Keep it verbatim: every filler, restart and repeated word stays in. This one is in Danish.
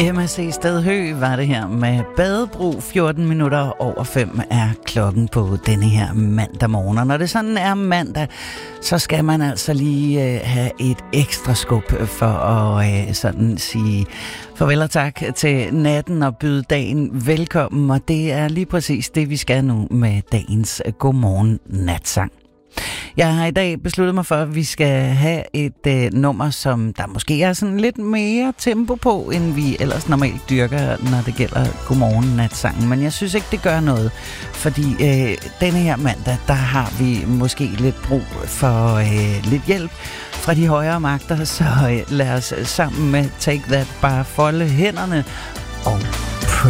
M S C Stedhø var det her med Badebro. fjorten minutter over fem er klokken på denne her mandag morgen. Og når det sådan er mandag, så skal man altså lige øh, have et ekstra skub for at øh, sådan sige farvel og tak til natten og byde dagen velkommen. Og det er lige præcis det, vi skal nu med dagens Godmorgen Natsang. Jeg har i dag besluttet mig for, at vi skal have et øh, nummer, som der måske er sådan lidt mere tempo på, end vi ellers normalt dyrker, når det gælder Godmorgen Natsangen. Men jeg synes ikke, det gør noget, fordi øh, denne her mandag, der har vi måske lidt brug for øh, lidt hjælp fra de højere magter, så øh, lad os sammen med Take That bare folde hænderne og